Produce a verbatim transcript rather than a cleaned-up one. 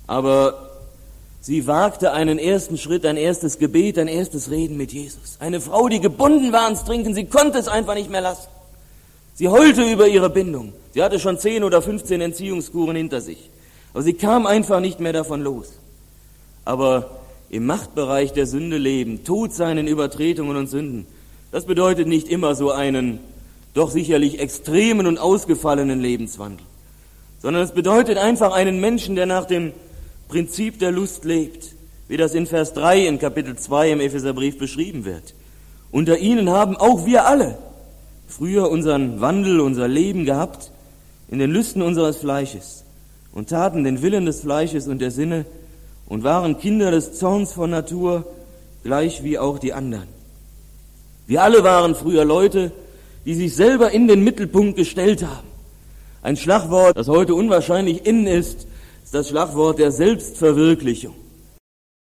Aber sie wagte einen ersten Schritt, ein erstes Gebet, ein erstes Reden mit Jesus. Eine Frau, die gebunden war ans Trinken, sie konnte es einfach nicht mehr lassen. Sie heulte über ihre Bindung. Sie hatte schon zehn oder fünfzehn Entziehungskuren hinter sich. Aber sie kam einfach nicht mehr davon los. Aber im Machtbereich der Sünde leben, Tod sein in Übertretungen und Sünden, das bedeutet nicht immer so einen doch sicherlich extremen und ausgefallenen Lebenswandel, sondern es bedeutet einfach einen Menschen, der nach dem Prinzip der Lust lebt, wie das in Vers drei in Kapitel zwei im Epheserbrief beschrieben wird. Unter ihnen haben auch wir alle früher unseren Wandel, unser Leben gehabt in den Lüsten unseres Fleisches und taten den Willen des Fleisches und der Sinne und waren Kinder des Zorns von Natur, gleich wie auch die anderen. Wir alle waren früher Leute, die sich selber in den Mittelpunkt gestellt haben. Ein Schlagwort, das heute unwahrscheinlich in ist, ist das Schlagwort der Selbstverwirklichung.